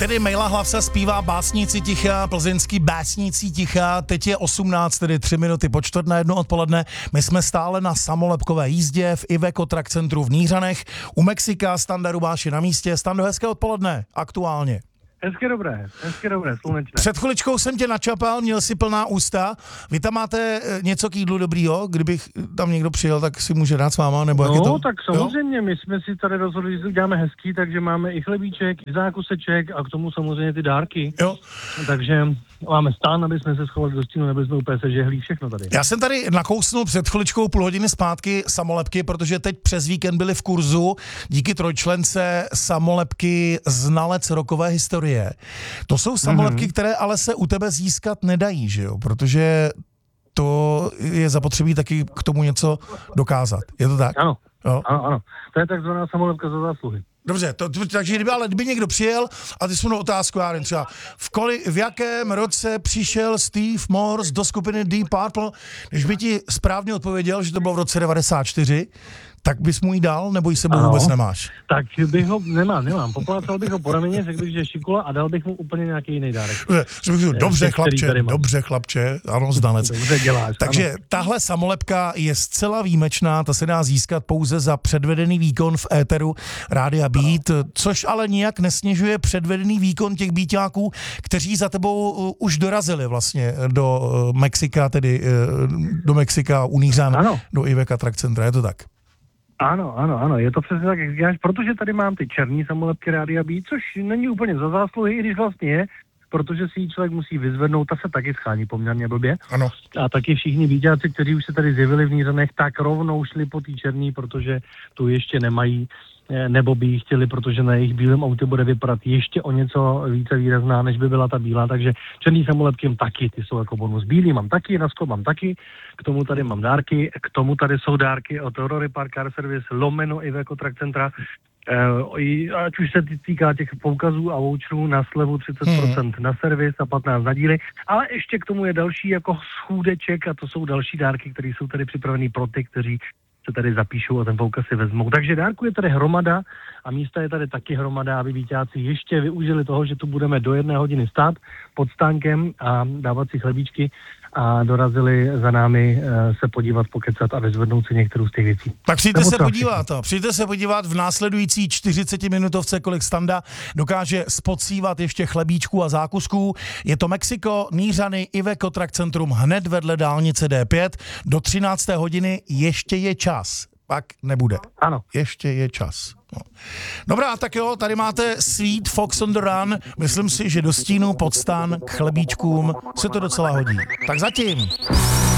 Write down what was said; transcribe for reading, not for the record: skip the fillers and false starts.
tedy Mejla Hlavsa zpívá Básníci ticha, plzeňský Básníci ticha. Teď je 18, tedy 3 minuty po 1:45 odpoledne. My jsme stále na samolepkové jízdě v Iveco Track Centru v Nířanech. U Mexika Standa Rubáš je na místě. Stando, hezké odpoledne, aktuálně. Hezky dobré, slunečné. Před chviličkou jsem tě načapal, měl si plná ústa. Vy tam máte něco k jídlu dobrýho? Kdybych tam někdo přijel, tak si může dát s váma, nebo jak je to? No, tak samozřejmě, my jsme si tady rozhodli, že to uděláme hezký, takže máme i chlebíček, i zákuseček a k tomu samozřejmě ty dárky. Jo. Takže máme stán, aby jsme se schovali do stínu, aby jsme úplně sežehlí všechno tady. Já jsem tady nakousnul před chviličkou půl hodiny zpátky samolepky, protože teď přes víkend byly v kurzu díky trojčlence samolepky Znalec rokové historie. To jsou samolepky, které ale se u tebe získat nedají, že jo? Protože to je zapotřebí taky k tomu něco dokázat. Je to tak? Ano, Jo. ano. To je takzvaná samolepka za zásluhy. Dobře, takže kdyby někdo přijel a ty jsi mu otázku, já nevím, třeba v jakém roce přišel Steve Morse do skupiny Deep Purple, když by ti správně odpověděl, že to bylo v roce 94, tak bys mu ji dal, nebo ji sebou vůbec nemáš? Tak bych ho, nemám. Poplácal bych ho po rameně, řekl bych, že je šikula a dal bych mu úplně nějaký jiný dárek. Dobře chlapče, ano, Znalec. Dobře děláš. Takže ano. tahle samolepka je zcela výjimečná, ta se dá získat pouze za předvedený výkon v éteru Rádia Beat, což ale nijak nesnižuje předvedený výkon těch beatáků, kteří za tebou už dorazili vlastně do Mexika, tedy do Mexika u Nířan, do Iveca Track Centra, je to tak? Ano, je to přesně tak, jak říkáš, protože tady mám ty černý samolepky Rádia Beat, což není úplně za zásluhy, i když vlastně je, protože si ji člověk musí vyzvednout, ta se taky schání poměrně blbě. Ano. A taky všichni beatáci, kteří už se tady zjevili v Nířanech, tak rovnou šli po té černý, protože tu ještě nemají, nebo by ji chtěli, protože na jejich bílém autě bude vypadat ještě o něco více výrazná, než by byla ta bílá, takže černý samolepky taky, ty jsou jako bonus. Bílý mám taky, na sklo mám taky, k tomu tady mám dárky, k tomu tady jsou dárky od Rory Park Car Service, lomeno Iveco Track Centra, ať už se týká těch poukazů a voucherů na slevu 30% na servis a 15 na díly, ale ještě k tomu je další jako schůdeček a to jsou další dárky, které jsou tady připravený pro ty, kteří se tady zapíšou a ten poukaz si vezmou. Takže dárku je tady hromada a místa je tady taky hromada, aby víťáci ještě využili toho, že tu budeme do 1 hodiny stát pod stánkem a dávat si chlebíčky a dorazili za námi se podívat, pokecat a vyzvednout si některou z těch věcí. Tak přijďte se podívat v následující 40-minutovce, kolik Standa dokáže spocívat ještě chlebíčků a zákusků. Je to Mexiko, Nířany, Iveco Track Centrum hned vedle dálnice D5. Do 13. hodiny ještě je čas. Pak nebude. Ano. Ještě je čas. No. Dobrá, tak jo, tady máte Sweet Fox on the Run. Myslím si, že do stínu pod stan k chlebíčkům se to docela hodí. Tak zatím.